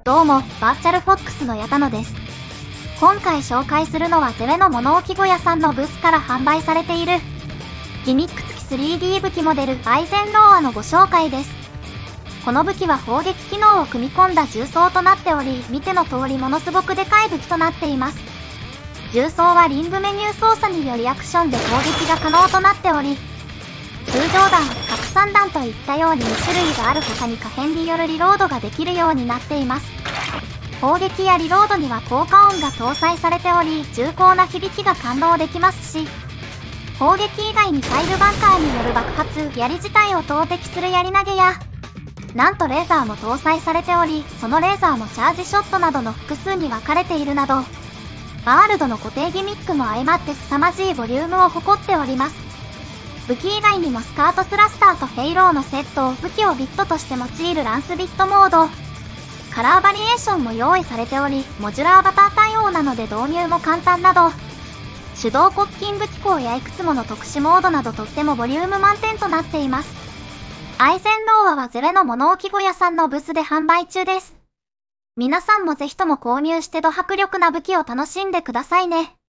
どうも、バーチャルフォックスの矢田野です。今回紹介するのはゼレの物置小屋さんのブースから販売されているギミック付き 3D 武器モデルアイゼンローアのご紹介です。この武器は砲撃機能を組み込んだ重装となっており、見ての通りものすごくでかい武器となっています。重装はリングメニュー操作によりアクションで攻撃が可能となっており、通常弾、拡散弾といったように2種類がある他に可変によるリロードができるようになっています。砲撃やリロードには効果音が搭載されており、重厚な響きが感動できますし、砲撃以外にファイルバンカーによる爆発、槍自体を投擲する槍投げや、なんとレーザーも搭載されており、そのレーザーもチャージショットなどの複数に分かれているなど、ワールドの固定ギミックも相まって凄まじいボリュームを誇っております。武器以外にもスカートスラスターとフェイローのセット、武器をビットとして用いるランスビットモード、カラーバリエーションも用意されており、モジュラーバター対応なので導入も簡単など、手動コッキン武器庫やいくつもの特殊モードなどとってもボリューム満点となっています。アイゼンローアはゼレの物置小屋さんのブースで販売中です。皆さんもぜひとも購入してド迫力な武器を楽しんでくださいね。